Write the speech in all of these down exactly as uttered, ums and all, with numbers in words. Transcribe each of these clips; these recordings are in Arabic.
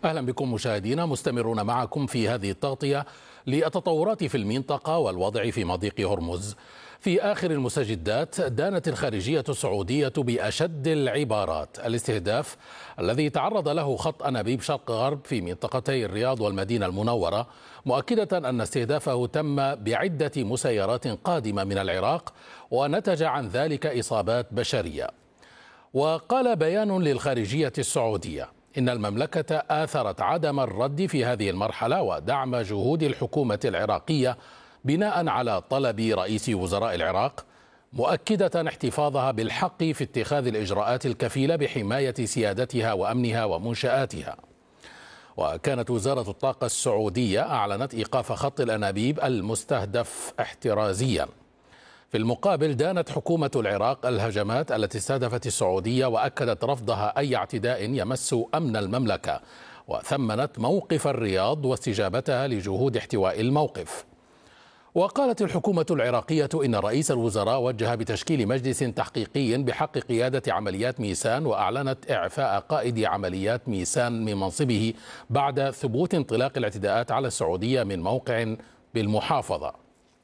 أهلا بكم مشاهدينا، مستمرون معكم في هذه التغطية للتطورات في المنطقة والوضع في مضيق هرمز. في آخر المستجدات دانت الخارجية السعودية بأشد العبارات الاستهداف الذي تعرض له خط أنابيب شرق غرب في منطقتي الرياض والمدينة المنورة، مؤكدة أن استهدافه تم بعدة مسيرات قادمة من العراق ونتج عن ذلك إصابات بشرية. وقال بيان للخارجية السعودية إن المملكة آثرت عدم الرد في هذه المرحلة ودعم جهود الحكومة العراقية بناء على طلب رئيس وزراء العراق، مؤكدة احتفاظها بالحق في اتخاذ الإجراءات الكفيلة بحماية سيادتها وأمنها ومنشآتها. وكانت وزارة الطاقة السعودية أعلنت إيقاف خط الأنابيب المستهدف احترازيا. في المقابل دانت حكومة العراق الهجمات التي استهدفت السعودية وأكدت رفضها أي اعتداء يمس أمن المملكة، وثمنت موقف الرياض واستجابتها لجهود احتواء الموقف. وقالت الحكومة العراقية إن رئيس الوزراء وجه بتشكيل مجلس تحقيقي بحق قيادة عمليات ميسان، وأعلنت إعفاء قائد عمليات ميسان من منصبه بعد ثبوت انطلاق الاعتداءات على السعودية من موقع بالمحافظة.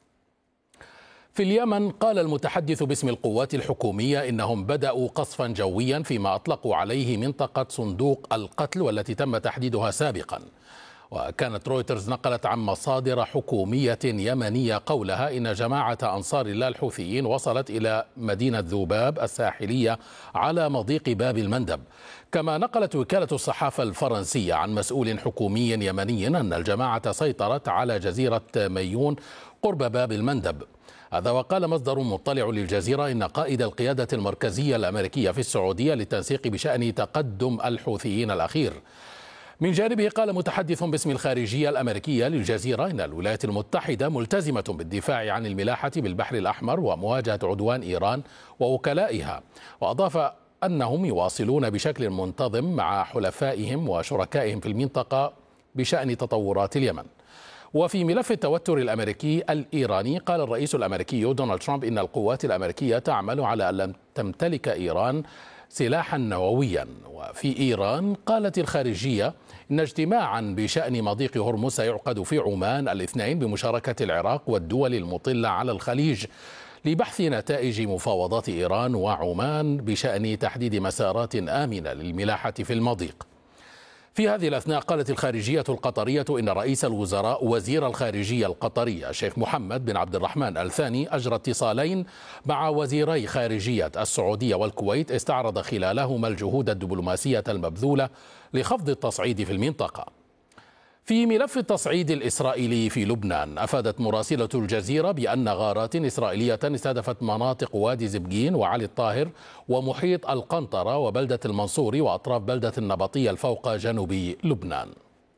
في اليمن قال المتحدث باسم القوات الحكومية إنهم بدأوا قصفا جويا فيما أطلقوا عليه منطقة صندوق القتل والتي تم تحديدها سابقا. وكانت رويترز نقلت عن مصادر حكومية يمنية قولها إن جماعة أنصار الله الحوثيين وصلت إلى مدينة ذوباب الساحلية على مضيق باب المندب. كما نقلت وكالة الصحافة الفرنسية عن مسؤول حكومي يمني أن الجماعة سيطرت على جزيرة ميون قرب باب المندب. هذا وقال مصدر مطلع للجزيرة إن قائد القيادة المركزية الأمريكية في السعودية للتنسيق بشأن تقدم الحوثيين الأخير. من جانبه قال متحدث باسم الخارجية الأمريكية للجزيرة إن الولايات المتحدة ملتزمة بالدفاع عن الملاحة بالبحر الأحمر ومواجهة عدوان إيران ووكلائها، وأضاف أنهم يواصلون بشكل منتظم مع حلفائهم وشركائهم في المنطقة بشأن تطورات اليمن. وفي ملف التوتر الأمريكي الإيراني قال الرئيس الأمريكي دونالد ترامب إن القوات الأمريكية تعمل على أن لا تمتلك إيران سلاحا نوويا. وفي إيران قالت الخارجية إن اجتماعا بشأن مضيق هرمز سيعقد في عمان الاثنين بمشاركة العراق والدول المطلة على الخليج لبحث نتائج مفاوضات إيران وعمان بشأن تحديد مسارات آمنة للملاحة في المضيق. في هذه الأثناء قالت الخارجية القطرية إن رئيس الوزراء وزير الخارجية القطرية الشيخ محمد بن عبد الرحمن الثاني أجرى اتصالين مع وزيري خارجية السعودية والكويت استعرض خلالهما الجهود الدبلوماسية المبذولة لخفض التصعيد في المنطقة. في ملف التصعيد الإسرائيلي في لبنان أفادت مراسلة الجزيرة بأن غارات إسرائيلية استهدفت مناطق وادي زبقين وعلي الطاهر ومحيط القنطرة وبلدة المنصوري وأطراف بلدة النبطية الفوق جنوب لبنان.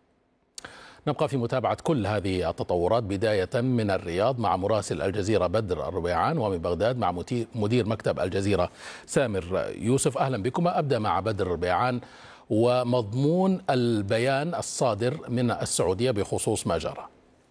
نبقى في متابعة كل هذه التطورات بداية من الرياض مع مراسل الجزيرة بدر الربيعان، ومن بغداد مع مدير مكتب الجزيرة سامر يوسف. أهلا بكم. أبدأ مع بدر الربيعان ومضمون البيان الصادر من السعودية بخصوص ما جرى.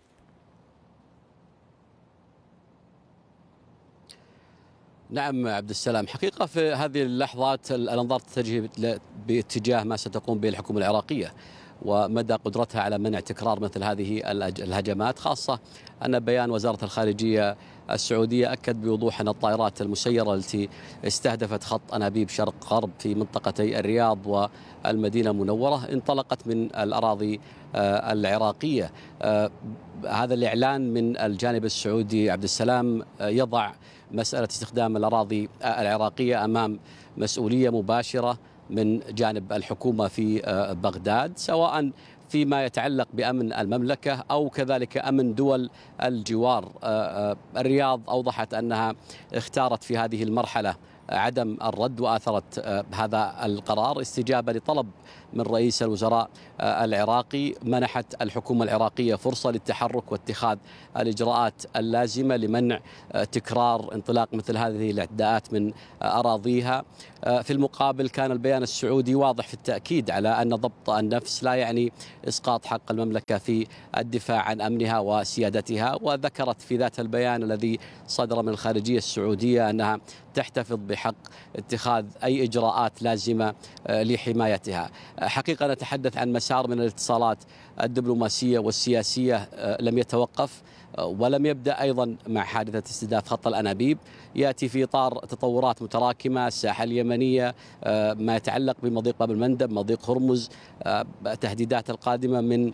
نعم عبد السلام، حقيقة في هذه اللحظات الأنظار تتجه باتجاه ما ستقوم به الحكومة العراقية ومدى قدرتها على منع تكرار مثل هذه الهجمات، خاصة أن بيان وزارة الخارجية السعودية أكد بوضوح أن الطائرات المسيرة التي استهدفت خط أنابيب شرق غرب في منطقتي الرياض والمدينة المنورة انطلقت من الأراضي العراقية. هذا الإعلان من الجانب السعودي عبد السلام يضع مسألة استخدام الأراضي العراقية أمام مسؤولية مباشرة من جانب الحكومة في بغداد، سواء فيما يتعلق بأمن المملكة أو كذلك أمن دول الجوار. الرياض أوضحت أنها اختارت في هذه المرحلة عدم الرد وآثرت هذا القرار استجابة لطلب من رئيس الوزراء العراقي. منحت الحكومة العراقية فرصة للتحرك واتخاذ الإجراءات اللازمة لمنع تكرار انطلاق مثل هذه الاعتداءات من أراضيها. في المقابل كان البيان السعودي واضح في التأكيد على أن ضبط النفس لا يعني إسقاط حق المملكة في الدفاع عن أمنها وسيادتها، وذكرت في ذات البيان الذي صدر من الخارجية السعودية أنها تحتفظ بحق اتخاذ أي إجراءات لازمة لحمايتها. حقيقة نتحدث عن مسار من الاتصالات الدبلوماسية والسياسية لم يتوقف ولم يبدأ أيضا مع حادثة استهداف خط الأنابيب، يأتي في إطار تطورات متراكمة، الساحة اليمنية، ما يتعلق بمضيق باب المندب، مضيق هرمز، التهديدات القادمة من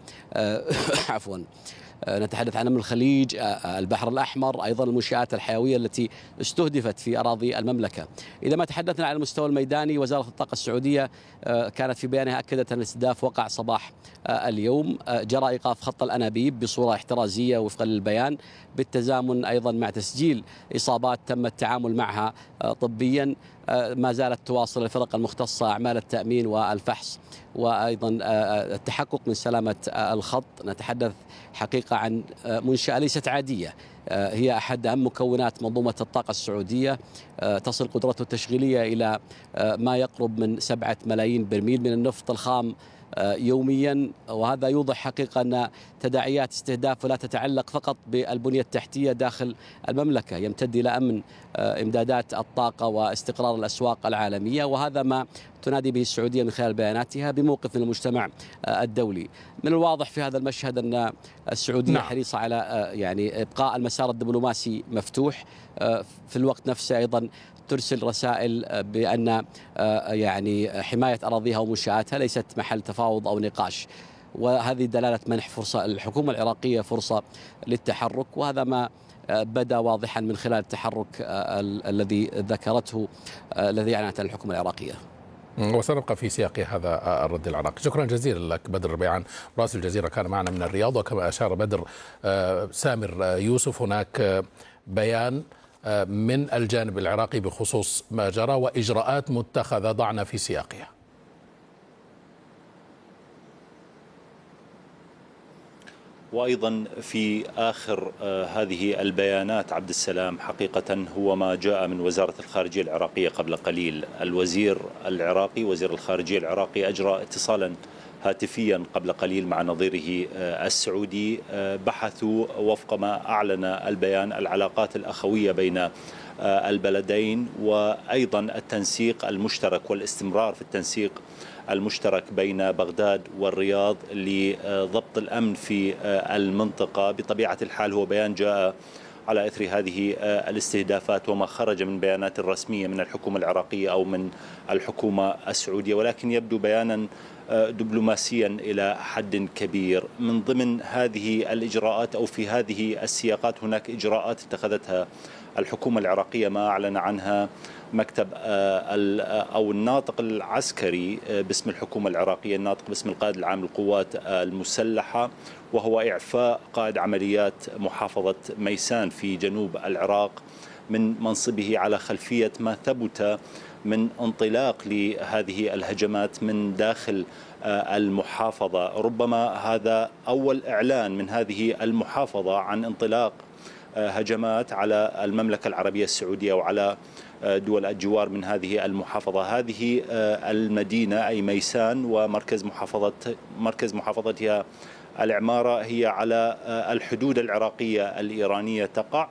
عفوا نتحدث عن أمن الخليج، البحر الأحمر، أيضا المنشآت الحيوية التي استهدفت في أراضي المملكة. إذا ما تحدثنا عن المستوى الميداني، وزارة الطاقة السعودية كانت في بيانها أكدت أن الاستهداف وقع صباح اليوم، جرى إيقاف خط الأنابيب بصورة احترازية وفقا للبيان، بالتزامن أيضا مع تسجيل إصابات تم التعامل معها طبيا. ما زالت تواصل الفرق المختصة أعمال التأمين والفحص وأيضا التحقق من سلامة الخط. نتحدث حقيقة عن منشأة ليست عادية، هي أحد أهم مكونات منظومة الطاقة السعودية، تصل قدرته التشغيلية إلى ما يقرب من سبعة ملايين برميل من النفط الخام يوميا، وهذا يوضح حقيقة أن تداعيات استهداف لا تتعلق فقط بالبنية التحتية داخل المملكة، يمتد إلى أمن إمدادات الطاقة واستقرار الأسواق العالمية، وهذا ما تنادي به السعودية من خلال بياناتها بموقف من المجتمع الدولي. من الواضح في هذا المشهد أن السعودية نعم. حريصة على يعني إبقاء المسار الدبلوماسي مفتوح، في الوقت نفسه أيضا ترسل رسائل بأن يعني حماية أراضيها ومنشآتها ليست محل تفاوض أو نقاش، وهذه دلالة منح فرصة الحكومة العراقية فرصة للتحرك، وهذا ما بدا واضحا من خلال التحرك الذي ذكرته الذي أعلنته الحكومة العراقية. وسنبقى في سياق هذا الرد العراقي. شكرا جزيلا لك بدر الربيعان رئيس الجزيرة كان معنا من الرياض. وكما أشار بدر سامر يوسف، هناك بيان من الجانب العراقي بخصوص ما جرى وإجراءات متخذة، ضعنا في سياقها. وأيضا في آخر هذه البيانات عبد السلام حقيقة هو ما جاء من وزارة الخارجية العراقية قبل قليل. الوزير العراقي وزير الخارجية العراقي أجرى اتصالا هاتفيا قبل قليل مع نظيره السعودي، بحثوا وفق ما أعلن البيان العلاقات الأخوية بين البلدين، وأيضا التنسيق المشترك والاستمرار في التنسيق المشترك بين بغداد والرياض لضبط الأمن في المنطقة. بطبيعة الحال هو بيان جاء على إثر هذه الاستهدافات وما خرج من بيانات رسمية من الحكومة العراقية أو من الحكومة السعودية، ولكن يبدو بيانا دبلوماسيا إلى حد كبير. من ضمن هذه الإجراءات أو في هذه السياقات هناك إجراءات اتخذتها الحكومة العراقية ما أعلن عنها مكتب أو الناطق العسكري باسم الحكومة العراقية، الناطق باسم القائد العام للقوات المسلحة، وهو إعفاء قائد عمليات محافظة ميسان في جنوب العراق من منصبه على خلفية ما ثبت من انطلاق لهذه الهجمات من داخل المحافظة. ربما هذا أول إعلان من هذه المحافظة عن انطلاق هجمات على المملكة العربية السعودية وعلى دول الجوار من هذه المحافظة. هذه المدينة أي ميسان ومركز محافظة مركز محافظتها العمارة هي على الحدود العراقية الإيرانية تقع،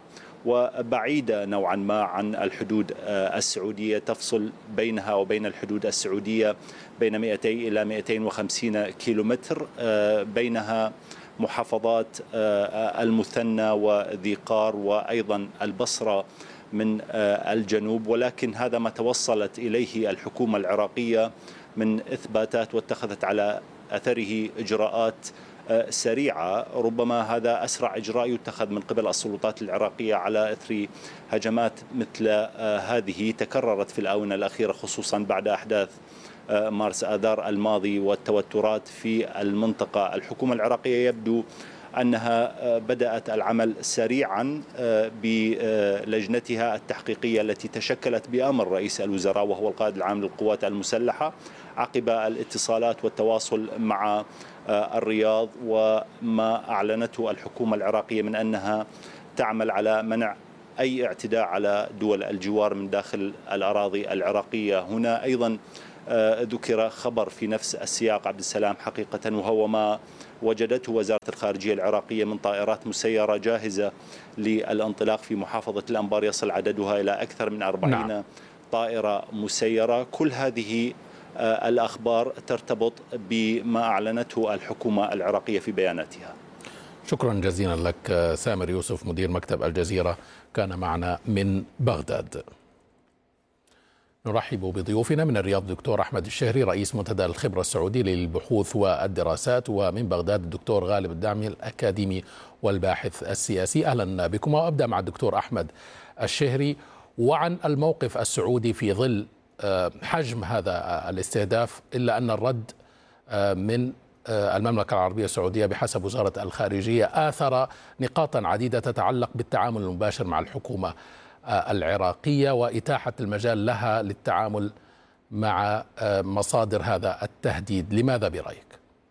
وبعيدة نوعا ما عن الحدود السعودية، تفصل بينها وبين الحدود السعودية بين مئتين إلى مئتين وخمسين كيلومتر. بينها محافظات المثنى وذي قار وأيضا البصرة من الجنوب، ولكن هذا ما توصلت إليه الحكومة العراقية من إثباتات واتخذت على أثره إجراءات سريعة. ربما هذا أسرع إجراء يتخذ من قبل السلطات العراقية على إثر هجمات مثل هذه تكررت في الآونة الأخيرة، خصوصا بعد أحداث مارس آذار الماضي والتوترات في المنطقة. الحكومة العراقية يبدو أنها بدأت العمل سريعا بلجنتها التحقيقية التي تشكلت بأمر رئيس الوزراء وهو القائد العام للقوات المسلحة، عقب الاتصالات والتواصل مع الرياض وما أعلنته الحكومة العراقية من أنها تعمل على منع أي اعتداء على دول الجوار من داخل الأراضي العراقية. هنا أيضا ذكر خبر في نفس السياق عبد السلام حقيقة، وهو ما وجدته وزارة الخارجية العراقية من طائرات مسيرة جاهزة للانطلاق في محافظة الأنبار، يصل عددها إلى أكثر من أربعين نعم. طائرة مسيرة. كل هذه الأخبار ترتبط بما أعلنته الحكومة العراقية في بياناتها. شكرا جزيلا لك سامر يوسف مدير مكتب الجزيرة، كان معنا من بغداد. نرحب بضيوفنا من الرياض الدكتور أحمد الشهري رئيس منتدى الخبرة السعودي للبحوث والدراسات، ومن بغداد الدكتور غالب الدعمي الأكاديمي والباحث السياسي. أهلا بكم. وأبدأ مع الدكتور أحمد الشهري وعن الموقف السعودي في ظل حجم هذا الاستهداف، إلا أن الرد من المملكة العربية السعودية بحسب وزارة الخارجية آثر نقاطا عديدة تتعلق بالتعامل المباشر مع الحكومة العراقية وإتاحة المجال لها للتعامل مع مصادر هذا التهديد. لماذا برأيك؟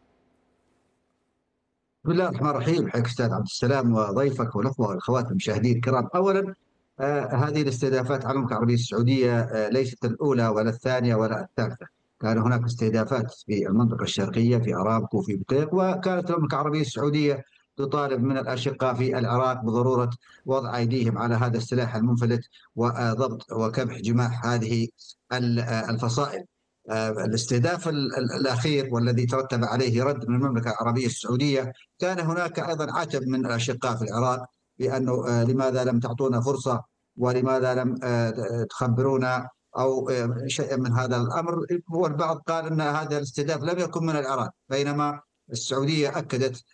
بسم الله الرحمن الرحيم. حياك أستاذ عبد السلام وضيفك والأخوة والأخوات المشاهدين الكرام. أولا آه هذه الاستهدافات على المملكة العربية السعودية آه ليست الأولى ولا الثانية ولا الثالثة. كان هناك استهدافات في المنطقة الشرقية في أرامكو في بطيق، وكانت المملكة العربية السعودية تطالب من الأشقاء في العراق بضرورة وضع أيديهم على هذا السلاح المنفلت وضبط وكبح جماح هذه الفصائل. الاستهداف الأخير والذي ترتب عليه رد من المملكة العربية السعودية، كان هناك أيضا عتب من الأشقاء في العراق بأنه لماذا لم تعطونا فرصة ولماذا لم تخبرونا أو شيء من هذا الأمر. والبعض قال أن هذا الاستهداف لم يكن من العراق، بينما السعودية أكدت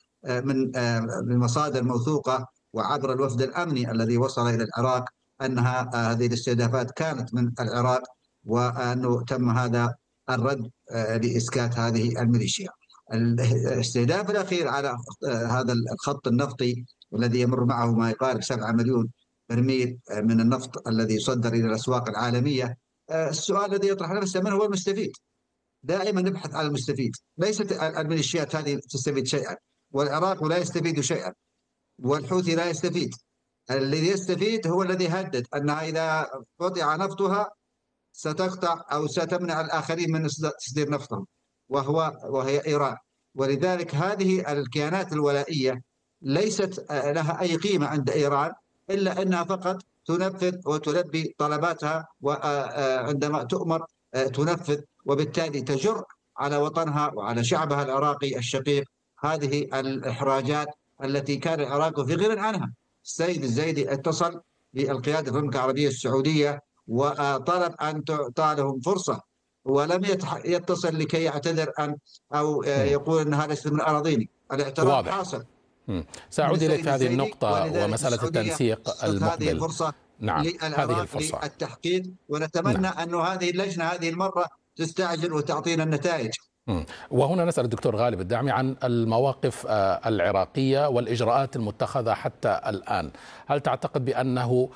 من مصادر موثوقة وعبر الوفد الأمني الذي وصل إلى العراق أنها هذه الاستهدافات كانت من العراق، وأنه تم هذا الرد لإسكات هذه الميليشيا. الاستهداف الأخير على هذا الخط النفطي الذي يمر معه ما يقارب سبعة مليون برميل من النفط الذي يصدر إلى الأسواق العالمية، السؤال الذي يطرح نفسه: من هو المستفيد؟ دائما نبحث عن المستفيد. ليست الميليشيات هذه تستفيد شيئا، والعراق لا يستفيد شيئا، والحوثي لا يستفيد. الذي يستفيد هو الذي هدد أنها إذا قطع نفطها ستقطع أو ستمنع الآخرين من تصدير نفطهم، وهو وهي إيران. ولذلك هذه الكيانات الولائية ليست لها أي قيمة عند إيران إلا أنها فقط تنفذ وتلبي طلباتها، وعندما تؤمر تنفذ، وبالتالي تجر على وطنها وعلى شعبها العراقي الشقيق هذه الإحراجات التي كان العراق في غنى عنها. السيد الزايدي اتصل بالقيادة المملكة العربية السعودية وطلب أن تعطى لهم فرصة، ولم يتصل لكي يعتذر أن أو يقول أنها ليست من أراضيني. الاعتراف حاصل. سأعود إليك هذه النقطة ومسألة التنسيق المقبل. هذه الفرصة نعم هذه الفرصة للتحقيق، ونتمنى نعم. أن هذه اللجنة هذه المرة تستعجل وتعطينا النتائج. وهنا نسأل الدكتور غالب الدعمي عن المواقف العراقية والإجراءات المتخذة حتى الآن. هل تعتقد بأنه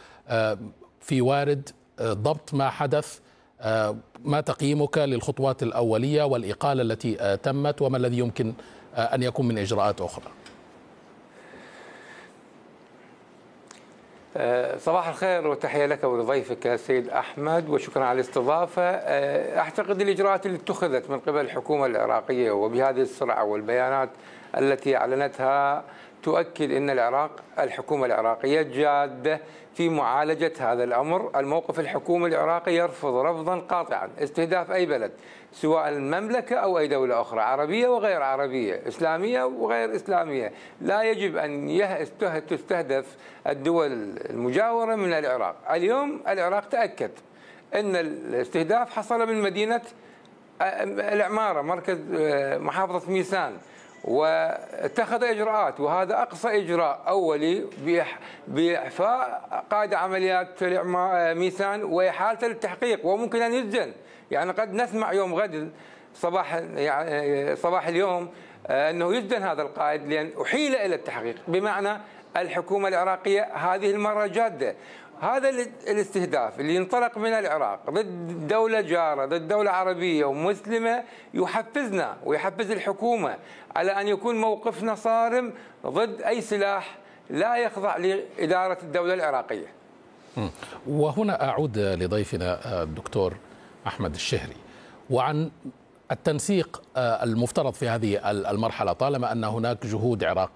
في وارد ضبط ما حدث؟ ما تقييمك للخطوات الأولية والإقالة التي تمت، وما الذي يمكن أن يكون من إجراءات أخرى؟ صباح الخير وتحية لك ولضيفك السيد أحمد، وشكرا على الاستضافة. أعتقد الإجراءات اللي اتخذت من قبل الحكومة العراقية وبهذه السرعة والبيانات التي أعلنتها تؤكد أن العراق الحكومة العراقية جادة في معالجة هذا الأمر. الموقف الحكومي العراقي يرفض رفضا قاطعا استهداف أي بلد، سواء المملكة أو أي دولة أخرى عربية وغير عربية، إسلامية وغير إسلامية. لا يجب أن تستهدف الدول المجاورة من العراق. اليوم العراق تأكد أن الاستهداف حصل من مدينة العمارة مركز محافظة ميسان، واتخذ إجراءات، وهذا أقصى إجراء أولي بإعفاء قائد عمليات ميسان وإحالته للتحقيق، وممكن أن يسجن. يعني قد نسمع يوم غد صباح يعني صباح اليوم أنه يسجن هذا القائد لأن أحيل إلى التحقيق. بمعنى الحكومة العراقية هذه المرة جادة. هذا الاستهداف اللي ينطلق من العراق ضد دولة جارة، ضد دولة عربية ومسلمة، يحفزنا ويحفز الحكومة على أن يكون موقفنا صارم ضد أي سلاح لا يخضع لإدارة الدولة العراقية. وهنا أعود لضيفنا الدكتور أحمد الشهري وعن التنسيق المفترض في هذه المرحلة، طالما أن هناك جهود عراق